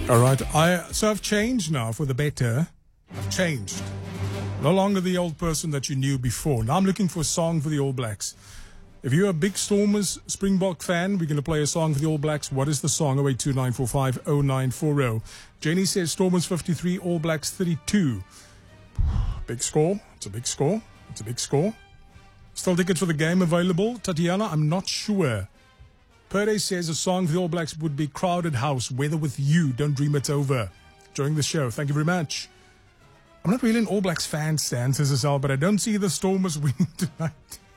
All right. So I've changed now for the better. I've changed. No longer the old person that you knew before. Now I'm looking for a song for the All Blacks. If you're a big Stormers Springbok fan, we're going to play a song for the All Blacks. What is the song? 0829450940. Jenny says Stormers 53, All Blacks 32. Big score. It's a big score. It's a big score. Still tickets for the game available. Tatiana, I'm not sure. Perde says a song for the All Blacks would be Crowded House, Weather With You, Don't Dream It's Over. Enjoying the show. Thank you very much. I'm not really an All Blacks fan, Stan, says Azal, but I don't see the Stormers winning tonight.